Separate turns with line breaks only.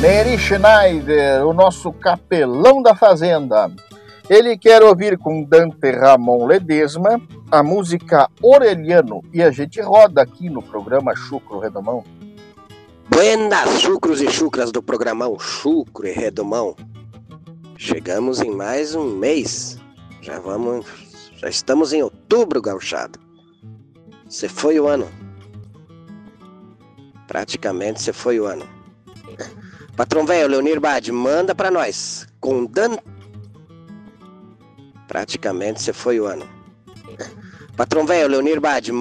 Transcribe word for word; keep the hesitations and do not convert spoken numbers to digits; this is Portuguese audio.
Neri Schneider, o nosso capelão da fazenda. Ele quer ouvir com Dante Ramon Ledesma a música Orelhano, e a gente roda aqui no programa Chucro Redomão.
Buenas, chucros e chucras do programão Chucro e Redomão. Chegamos em mais um mês. Já vamos, já estamos em outubro, gauchado. Você foi o ano. Praticamente você foi o ano. Patrão velho, Leonir Bade, manda pra nós. Com Dan... Praticamente você foi o ano. Patrão velho, Leonir Bade,